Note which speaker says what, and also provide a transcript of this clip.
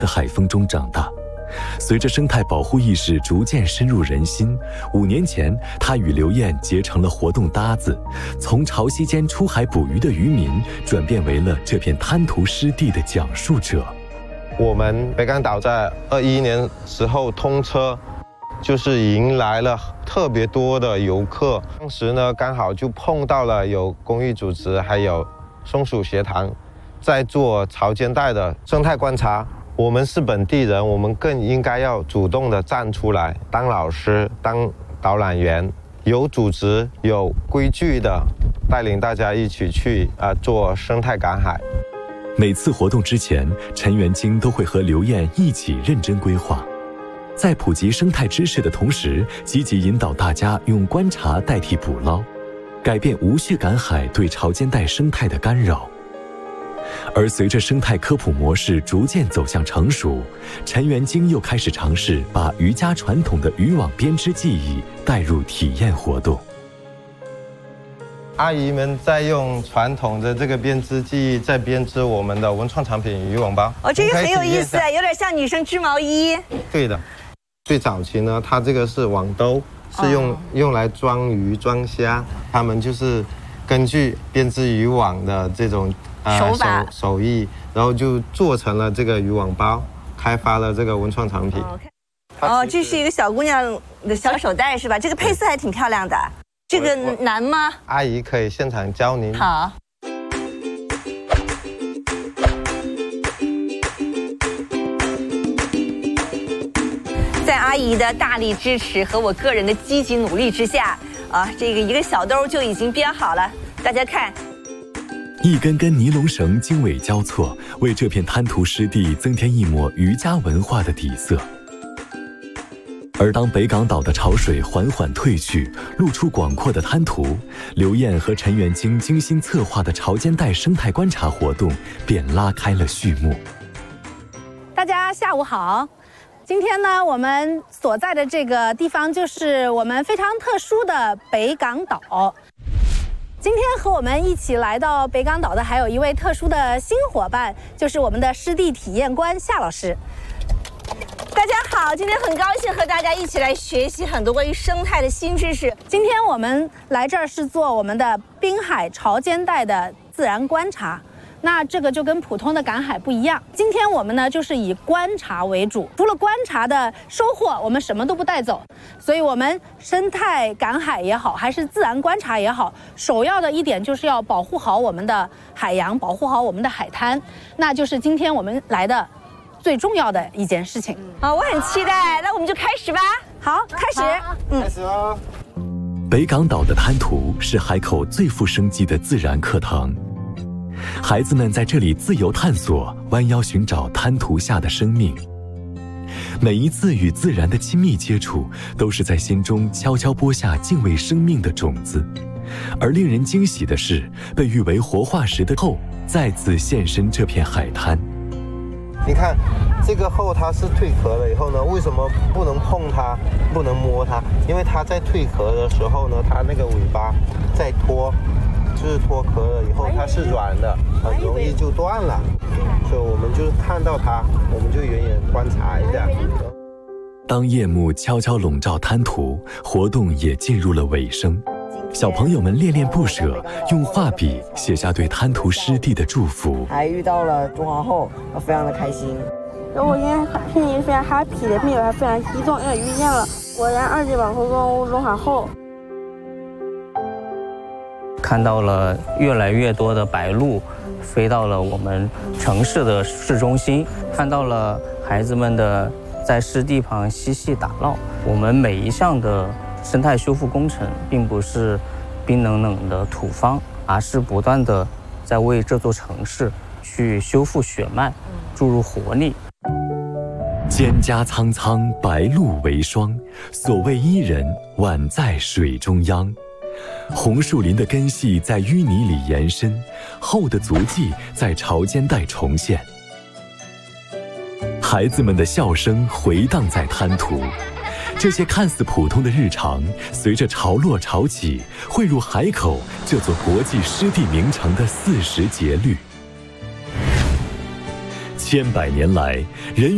Speaker 1: 的海风中长大。随着生态保护意识逐渐深入人心，5年前，他与刘燕结成了活动搭子，从潮汐间出海捕鱼的渔民，转变为了这片滩涂湿地的讲述者。
Speaker 2: 我们北港岛在21年时候通车，就是迎来了特别多的游客。当时呢，刚好就碰到了有公益组织，还有松鼠学堂，在做潮间带的生态观察。我们是本地人，我们更应该要主动地站出来，当老师，当导览员，有组织、有规矩的带领大家一起去做生态赶海。
Speaker 1: 每次活动之前，陈元京都会和刘燕一起认真规划，在普及生态知识的同时，积极引导大家用观察代替捕捞，改变无序赶海对潮间带生态的干扰。而随着生态科普模式逐渐走向成熟，陈元京又开始尝试把渔家传统的渔网编织技艺带入体验活动。
Speaker 2: 阿姨们在用传统的这个编织技艺，在编织我们的文创产品渔网包。
Speaker 3: 这个很有意思，有点像女生织毛衣。
Speaker 2: 对的，最早期呢，它这个是网兜，是用来装鱼装虾，他们就是根据编织渔网的这种手艺，然后就做成了这个渔网包，开发了这个文创产品。
Speaker 3: 这是一个小姑娘的小手袋是吧？这个配色还挺漂亮的。这个难吗？
Speaker 2: 阿姨可以现场教您。
Speaker 3: 好。在阿姨的大力支持和我个人的积极努力之下，这个一个小兜就已经编好了。大家看。
Speaker 1: 一根根尼龙绳经纬交错，为这片滩涂湿地增添一抹渔家文化的底色。而当北港岛的潮水缓缓退去，露出广阔的滩涂，刘燕和陈元京精心策划的潮间带生态观察活动便拉开了序幕。
Speaker 4: 大家下午好，今天呢，我们所在的这个地方就是我们非常特殊的北港岛。今天和我们一起来到北港岛的还有一位特殊的新伙伴，就是我们的湿地体验官夏老师。
Speaker 3: 大家好，今天很高兴和大家一起来学习很多关于生态的新知识。
Speaker 4: 今天我们来这儿是做我们的滨海潮间带的自然观察。那这个就跟普通的赶海不一样，今天我们呢就是以观察为主，除了观察的收获，我们什么都不带走。所以我们生态赶海也好，还是自然观察也好，首要的一点就是要保护好我们的海洋，保护好我们的海滩，那就是今天我们来的最重要的一件事情。
Speaker 3: 我很期待，那我们就开始吧。
Speaker 4: 好，开始。
Speaker 2: 开始哦。
Speaker 1: 北港岛的滩涂是海口最富生机的自然课堂。孩子们在这里自由探索，弯腰寻找滩涂下的生命。每一次与自然的亲密接触，都是在心中悄悄播下敬畏生命的种子。而令人惊喜的是，被誉为活化石的后再次现身这片海滩。
Speaker 2: 你看，这个后它是蜕壳了以后呢，为什么不能碰它，不能摸它？因为它在蜕壳的时候呢，它那个尾巴在脱。就是脱壳了以后，它是软的，很容易就断了，所以我们就看到它，我们就远远观察一下。
Speaker 1: 当夜幕悄悄笼罩滩涂，活动也进入了尾声。小朋友们恋恋不舍，用画笔写下对滩涂湿地的祝福。
Speaker 5: 还遇到了中华后，我非常的开心。
Speaker 6: 我今天心情非常 happy 的，并且还非常激动，因为遇见了国家2级保护动物中华后。
Speaker 7: 看到了越来越多的白鹭飞到了我们城市的市中心，看到了孩子们的在湿地旁嬉戏打闹。我们每一项的生态修复工程并不是冰冷冷的土方，而是不断的在为这座城市去修复血脉，注入活力。
Speaker 1: 蒹葭苍苍，白鹭为霜，所谓伊人，宛在水中央。红树林的根系在淤泥里延伸，后的足迹在潮间带重现。孩子们的笑声回荡在滩涂，这些看似普通的日常，随着潮落潮起，汇入海口这座国际湿地名城的40节律。千百年来，人